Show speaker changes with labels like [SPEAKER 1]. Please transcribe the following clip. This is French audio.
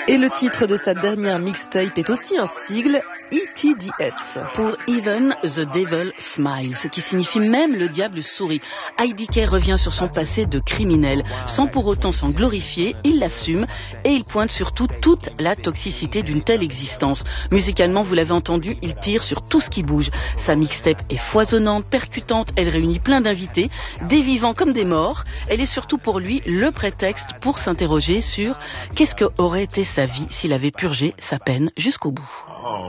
[SPEAKER 1] Et le titre de sa dernière mixtape est aussi un sigle, ETDS.
[SPEAKER 2] Pour Even the Devil Smiles, ce qui signifie même le diable sourit. IDK revient sur son passé de criminel. Sans pour autant s'en glorifier, il l'assume et il pointe surtout toute la toxicité d'une telle existence. Musicalement, vous l'avez entendu, il tire sur tout ce qui bouge. Sa mixtape est foisonnante, percutante, elle réunit plein d'invités, des vivants comme des morts. Elle est surtout pour lui le prétexte pour s'interroger sur qu'est-ce que aurait été sa vie s'il avait purgé sa peine jusqu'au bout.